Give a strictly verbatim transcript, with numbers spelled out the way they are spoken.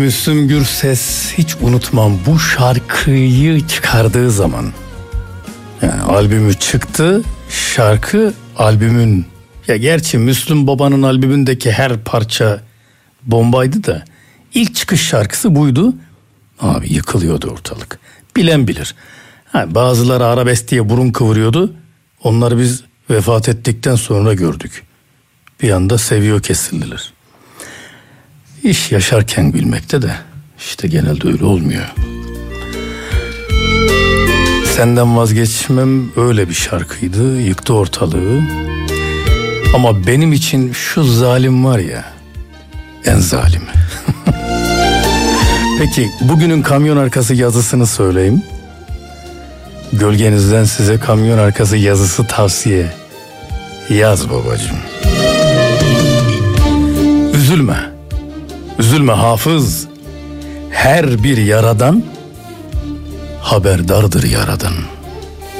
Müslüm Gürses, hiç unutmam, bu şarkıyı çıkardığı zaman, yani albümü çıktı, şarkı albümün, ya gerçi Müslüm Baba'nın albümündeki her parça bombaydı da ilk çıkış şarkısı buydu. Abi yıkılıyordu ortalık. Bilen bilir. Ha, bazıları arabesk diye burun kıvırıyordu. Onları biz vefat ettikten sonra gördük. Bir anda seviyor kesildiler. İş yaşarken bilmekte de işte genelde öyle olmuyor. Senden vazgeçmem öyle bir şarkıydı. Yıktı ortalığı. Ama benim için şu zalim var ya, en zalim. Peki bugünün kamyon arkası yazısını söyleyeyim. Gölgenizden size kamyon arkası yazısı tavsiye. Yaz babacığım. Üzülme. Üzülme Hafız. Her bir yaradan haberdardır yaradan.